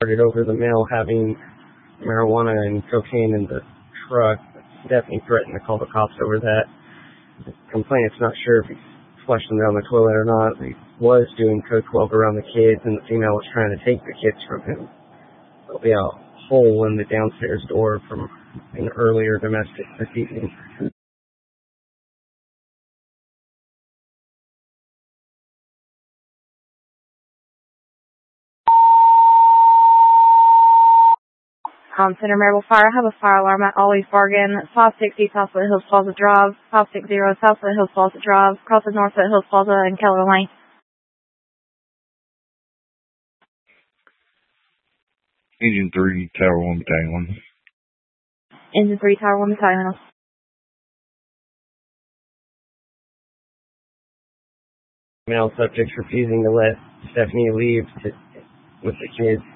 Started over the male having marijuana and cocaine in the truck. Stephanie threatened to call the cops over that. The complainant's not sure if he flushed them down the toilet or not. He was doing code 12 around the kids, and the female was trying to take the kids from him. There'll be a hole in the downstairs door from an earlier domestic proceeding. Center Maryville Fire. I have a fire alarm at Ollie's Bargain, 560 Southwood Hills Plaza Drive, 560 Southwood Hills Plaza Drive, crosses Northwood Hills Plaza and Keller Lane. Engine 3, Tower 1 Battalion. Engine 3, Tower 1 Battalion. Male subjects refusing to let Stephanie leave with the kids.